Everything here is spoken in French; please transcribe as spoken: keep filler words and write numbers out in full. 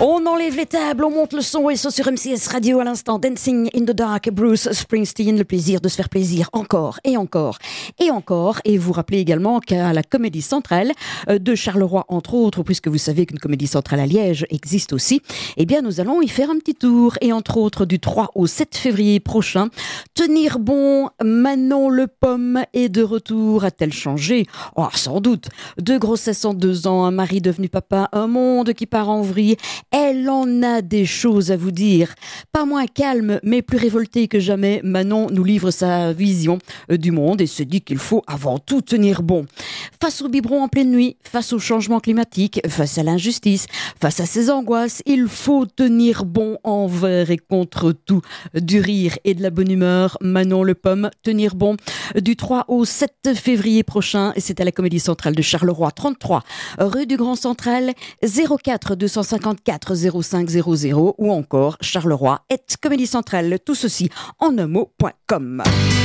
On enlève les tables, on monte le son et ça sur M C S Radio à l'instant. Dancing in the Dark, Bruce Springsteen, le plaisir de se faire plaisir encore et encore et encore. Et vous rappelez également qu'à la Comédie Centrale de Charleroi, entre autres, puisque vous savez qu'une Comédie Centrale à Liège existe aussi, eh bien nous allons y faire un petit tour. Et entre autres, du trois au sept février prochain, Tenir bon, Manon Le Pomme est de retour. A-t-elle changé? Oh, sans doute. Deux grossesses en deux ans, un mari devenu papa, un monde qui part en vrille. Elle en a des choses à vous dire. Pas moins calme, mais plus révoltée que jamais, Manon nous livre sa vision du monde et se dit qu'il faut avant tout tenir bon. Face au biberon en pleine nuit, face au changement climatique, face à l'injustice, face à ses angoisses, il faut tenir bon envers et contre tout. Du rire et de la bonne humeur, Manon Le Pomme, tenir bon, du trois au sept février prochain, et c'est à la Comédie Centrale de Charleroi, trente-trois rue du Grand Central, zéro quatre deux cent cinquante-quatre zéro cinq zéro zéro ou encore charleroi arobase comédie centrale, tout ceci en un mot point com.